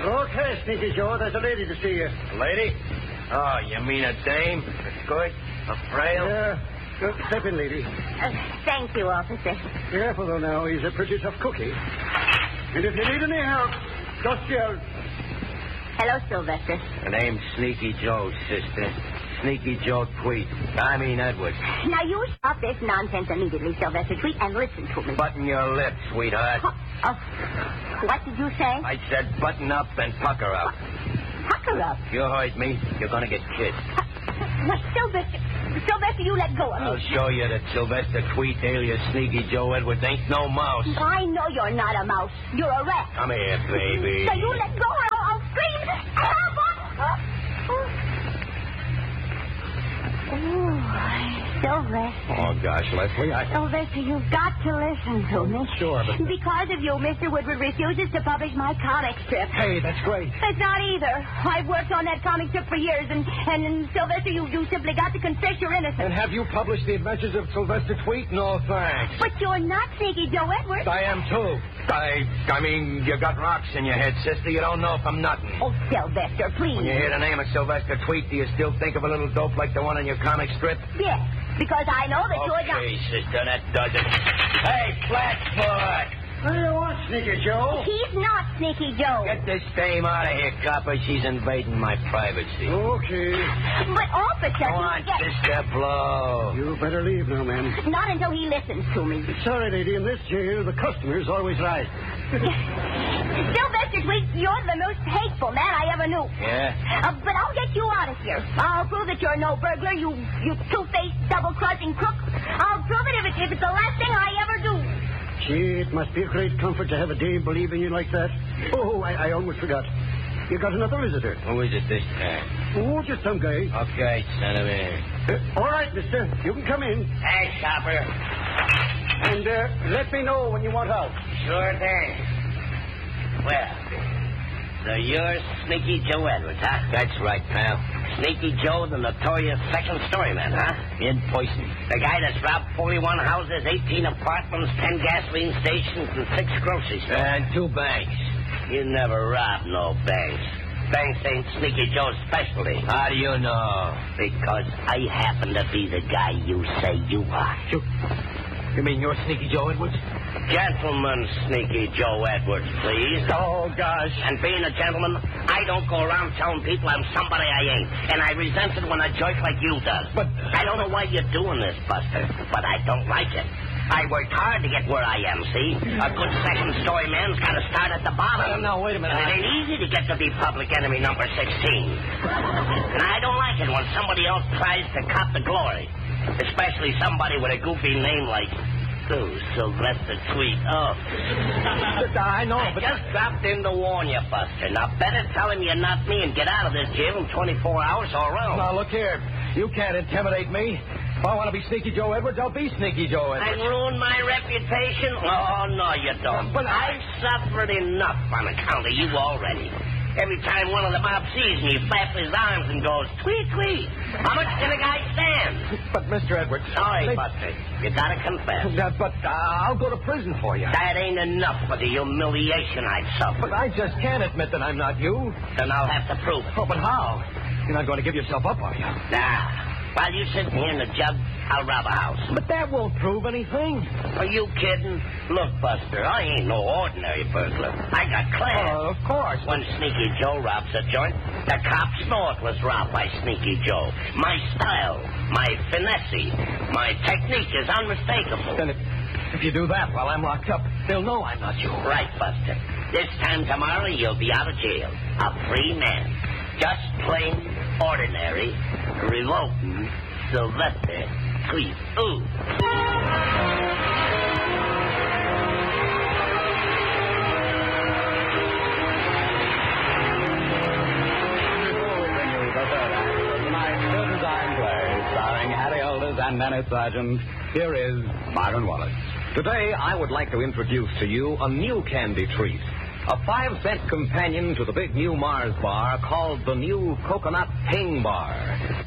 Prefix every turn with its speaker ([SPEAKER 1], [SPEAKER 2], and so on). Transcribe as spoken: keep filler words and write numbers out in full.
[SPEAKER 1] Okay, Sneaky Joe, there's a lady to see you.
[SPEAKER 2] A lady? Oh, you mean a dame? A good? A frail?
[SPEAKER 1] Yeah. Good. Step in, lady.
[SPEAKER 3] Uh, thank you, officer.
[SPEAKER 1] Careful, though, now. He's a pretty tough cookie. And if you need any help, just yell.
[SPEAKER 3] Hello, Sylvester.
[SPEAKER 2] The name's Sneaky Joe, sister. Sneaky Joe Tweet. I mean Edwards.
[SPEAKER 3] Now, you stop this nonsense immediately, Sylvester Tweet, and listen to me.
[SPEAKER 2] Button your lips, sweetheart.
[SPEAKER 3] Oh, oh. What did you say?
[SPEAKER 2] I said button up and pucker up.
[SPEAKER 3] Pucker up.
[SPEAKER 2] You heard me. You're going to get kissed.
[SPEAKER 3] Now, Sylvester, Sylvester, you let go of me.
[SPEAKER 2] I'll show you that Sylvester Tweet, alias Sneaky Joe Edwards, ain't no mouse.
[SPEAKER 3] I know you're not a mouse. You're a rat.
[SPEAKER 2] Come here, baby.
[SPEAKER 3] So you let go, I'll, I'll scream. Help! Oh, Sylvester.
[SPEAKER 2] Oh, gosh, Leslie, I...
[SPEAKER 3] Sylvester, you've got to listen to me.
[SPEAKER 2] Sure, but...
[SPEAKER 3] Because of you, Mister Woodward refuses to publish my comic strip.
[SPEAKER 1] Hey, that's great.
[SPEAKER 3] It's not either. I've worked on that comic strip for years, and, and, and Sylvester, you, you simply got to confess your innocence.
[SPEAKER 1] And have you published the adventures of Sylvester Tweet?
[SPEAKER 2] No, thanks.
[SPEAKER 3] But you're not Sneaky Joe Edwards.
[SPEAKER 1] I am, too.
[SPEAKER 2] I, I mean, you got rocks in your head, sister. You don't know if I'm nutting.
[SPEAKER 3] Oh, Sylvester, please.
[SPEAKER 2] When you hear the name of Sylvester Tweet, do you still think of a little dope like the one in your comic strip?
[SPEAKER 3] Yes, because I know that you're not...
[SPEAKER 2] Okay, sister, that does it. Hey, Flatfoot!
[SPEAKER 1] What do you want, Sneaky Joe?
[SPEAKER 3] He's not Sneaky Joe.
[SPEAKER 2] Get this dame out of here, copper. She's invading my privacy.
[SPEAKER 1] Okay.
[SPEAKER 3] But, officer,
[SPEAKER 2] Go
[SPEAKER 3] you
[SPEAKER 2] on,
[SPEAKER 3] get...
[SPEAKER 2] sister, blow.
[SPEAKER 1] You better leave now, ma'am.
[SPEAKER 3] Not until he listens to me.
[SPEAKER 1] Sorry, lady. In this jail, the customer's always right.
[SPEAKER 3] Sylvester Tweet, you're the most hateful man I ever knew.
[SPEAKER 2] Yeah?
[SPEAKER 3] Uh, but I'll get you out of here. I'll prove that you're no burglar, you you two-faced, double-crossing crook. I'll prove it if, it if it's the last thing I ever do.
[SPEAKER 1] Gee, it must be a great comfort to have a dame believe in you like that. Oh, I, I almost forgot. You got another visitor.
[SPEAKER 2] Who is it this time?
[SPEAKER 1] Oh, just some guy.
[SPEAKER 2] Okay, send him in.
[SPEAKER 1] Uh, all right, mister. You can come in.
[SPEAKER 2] Thanks, copper.
[SPEAKER 1] And uh, let me know when you want out.
[SPEAKER 2] Sure thing. Well, so you're Sneaky Joe Edwards, huh? That's right, pal. Sneaky Joe, the notorious second-story man, huh? In person. The guy that's robbed forty-one houses, eighteen apartments, ten gasoline stations, and six grocery stores. And two banks. You never robbed no banks. Banks ain't Sneaky Joe's specialty. How do you know? Because I happen to be the guy you say you are.
[SPEAKER 1] You, you mean you're Sneaky Joe Edwards?
[SPEAKER 2] Gentleman Sneaky Joe Edwards, please.
[SPEAKER 1] Oh, gosh.
[SPEAKER 2] And being a gentleman, I don't go around telling people I'm somebody I ain't. And I resent it when a jerk like you does.
[SPEAKER 1] But...
[SPEAKER 2] I don't know why you're doing this, Buster, but I don't like it. I worked hard to get where I am, see? A good second-story man's got to start at the bottom.
[SPEAKER 1] No, no, wait a minute.
[SPEAKER 2] And it ain't easy to get to be public enemy number sixteen. And I don't like it when somebody else tries to cop the glory. Especially somebody with a goofy name like... Oh, Sylvester Tweet. Oh.
[SPEAKER 1] I know,
[SPEAKER 2] I
[SPEAKER 1] but...
[SPEAKER 2] just dropped in to warn you, Buster. Now, better tell him you're not me and get out of this jail in twenty-four hours or else.
[SPEAKER 1] Now, look here. You can't intimidate me. If I want to be Sneaky Joe Edwards, I'll be Sneaky Joe Edwards.
[SPEAKER 2] And ruin my reputation? Oh, no, you don't.
[SPEAKER 1] But
[SPEAKER 2] I've suffered enough on account of you already. Every time one of the mob sees me, he flaps his arms and goes, tweet, tweet. How much can a guy stand?
[SPEAKER 1] But, Mister Edwards...
[SPEAKER 2] All right,
[SPEAKER 1] they...
[SPEAKER 2] Buster. You gotta confess.
[SPEAKER 1] Uh, but uh, I'll go to prison for you.
[SPEAKER 2] That ain't enough for the humiliation I've suffered.
[SPEAKER 1] But I just can't admit that I'm not you.
[SPEAKER 2] Then I'll have to prove it.
[SPEAKER 1] Oh, but how? You're not going to give yourself up, are you?
[SPEAKER 2] Nah. While you sitting here in the jug, I'll rob a house.
[SPEAKER 1] But that won't prove anything.
[SPEAKER 2] Are you kidding? Look, Buster, I ain't no ordinary burglar. I got class.
[SPEAKER 1] Oh, of course.
[SPEAKER 2] When Sneaky Joe robs a joint, the cops know it was robbed by Sneaky Joe. My style, my finesse, my technique is unmistakable.
[SPEAKER 1] Then if, if you do that while I'm locked up, they'll know I'm not you.
[SPEAKER 2] Right, Buster. This time tomorrow, you'll be out of jail. A free man. Just plain, ordinary, revolting Sylvester Tweet. Ooh.
[SPEAKER 4] Starring Harry Alders and Nanette Sargent, here is Byron Wallace. Today, I would like to introduce to you a new candy treat. A five-cent companion to the big new Mars bar called the new Coconut Ping Bar.